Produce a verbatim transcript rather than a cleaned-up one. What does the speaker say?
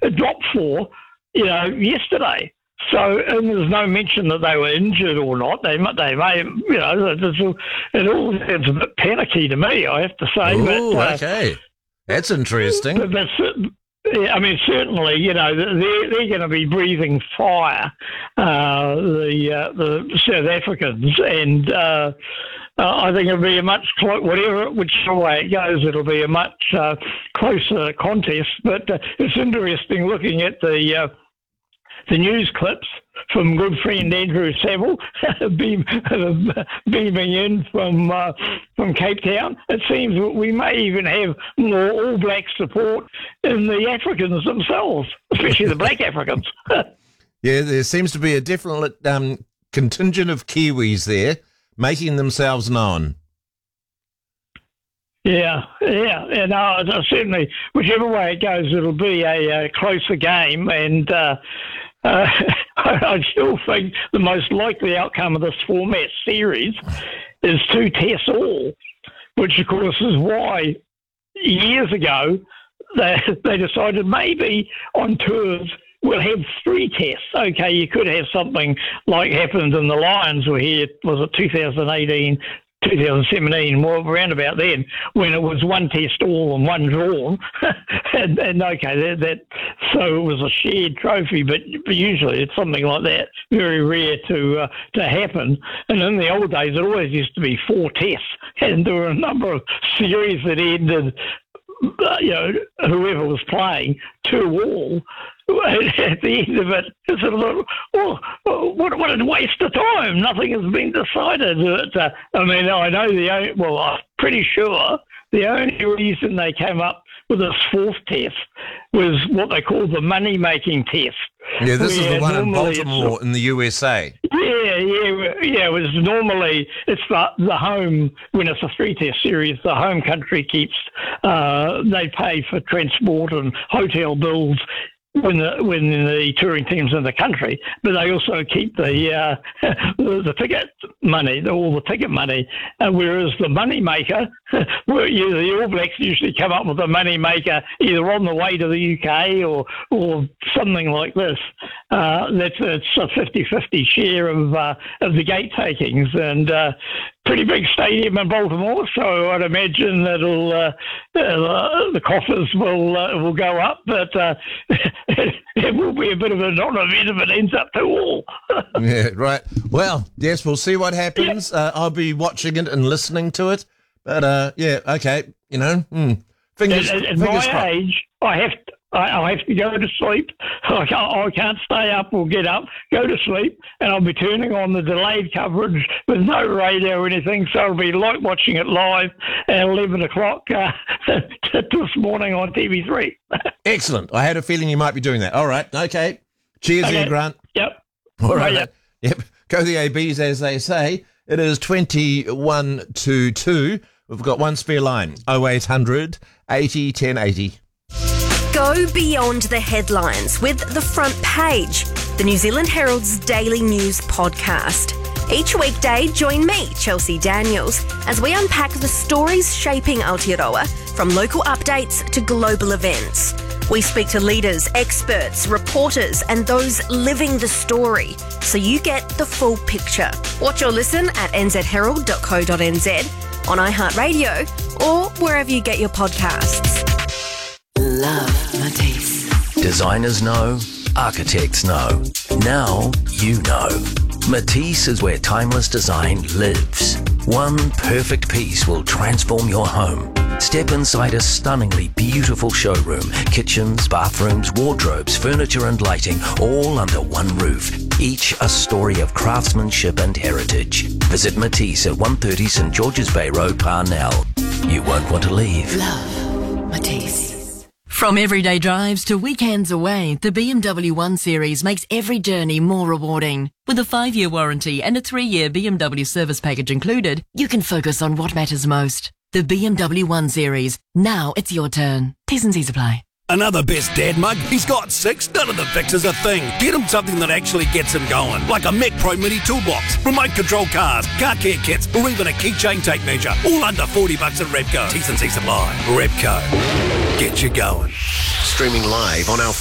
dropped for, you know, yesterday. So, and there's no mention that they were injured or not. They, they may, you know, it all sounds a bit panicky to me, I have to say. Oh, uh, okay. That's interesting. But that's, I mean, certainly, you know, they're, they're going to be breathing fire, uh, the uh, the South Africans, and uh, uh, I think it'll be a much, clo- whatever, whichever way it goes, it'll be a much uh, closer contest. But uh, it's interesting looking at the uh, the news clips from good friend Andrew Saville beam, beaming in from uh, from Cape Town. It seems that we may even have more All Black support in the Africans themselves, especially the Black Africans. Yeah, there seems to be a different um, contingent of Kiwis there making themselves known. Yeah, yeah, yeah. No, certainly, whichever way it goes, it'll be a, a closer game, and uh, uh, I still think the most likely outcome of this format series is two tests all, which of course is why years ago they they decided maybe on tours we'll have three tests. Okay, you could have something like happened in the Lions were here, was it two thousand eighteen, two thousand seventeen, more around about then, when it was one test all and one drawn. and, and okay, that, that so it was a shared trophy, but, but usually it's something like that, very rare to uh, to happen. And in the old days, it always used to be four tests, and there were a number of series that ended, uh, you know, whoever was playing, two all. At the end of it, it's a little, oh, what, what a waste of time. Nothing has been decided. But, uh, I mean, I know the only, well, I'm pretty sure the only reason they came up with this fourth test was what they call the money-making test. Yeah, this is the one in Baltimore in the U S A. Yeah, yeah, yeah. It was normally, it's the, the home, when it's a three-test series, the home country keeps, uh, they pay for transport and hotel bills when the when the touring team's in the country, but they also keep the uh, the, the ticket money, the, all the ticket money. Uh, whereas the money maker, well, yeah, the All Blacks usually come up with a money maker either on the way to the U K or or something like this. Uh, that's it's a fifty-fifty share of uh, of the gate takings, and uh, pretty big stadium in Baltimore, so I'd imagine that'll uh, uh, the coffers will uh, will go up, but uh, it will be a bit of a non-event if it ends up to all. Yeah, right. Well, yes, we'll see what happens. Yeah. Uh, I'll be watching it and listening to it, but uh, yeah, okay, you know, hmm. fingers, at, at fingers my crossed. age, I have to. I have to go to sleep. I can't, I can't stay up or get up, go to sleep, and I'll be turning on the delayed coverage with no radio or anything, so it'll be like watching it live at eleven o'clock uh, this morning on T V three. Excellent. I had a feeling you might be doing that. All right. Okay. Cheers, Okay. Ian Grant. Yep. All right. Yep. Yep. Go the A Bs, as they say. It is twenty-one to two. We've got one spare line, oh eight hundred eighty ten eighty. Go beyond the headlines with The Front Page, the New Zealand Herald's daily news podcast. Each weekday, join me, Chelsea Daniels, as we unpack the stories shaping Aotearoa, from local updates to global events. We speak to leaders, experts, reporters, and those living the story, so you get the full picture. Watch or listen at n z herald dot co dot n z, on iHeartRadio, or wherever you get your podcasts. Love Matisse. Designers know, architects know. Now you know. Matisse is where timeless design lives. One perfect piece will transform your home. Step inside a stunningly beautiful showroom. Kitchens, bathrooms, wardrobes, furniture and lighting, all under one roof. Each a story of craftsmanship and heritage. Visit Matisse at one thirty St George's Bay Road, Parnell. You won't want to leave. Love Matisse. From everyday drives to weekends away, the B M W one Series makes every journey more rewarding. With a five-year warranty and a three-year B M W service package included, you can focus on what matters most. The B M W one Series. Now it's your turn. T's and C's apply. Another Best Dad mug? He's got six. None of the fixes a thing. Get him something that actually gets him going, like a Mac Pro Mini toolbox, remote control cars, car care kits, or even a keychain tape measure. All under forty bucks at Repco. T's and C's apply. Repco. Get you going. Streaming live on our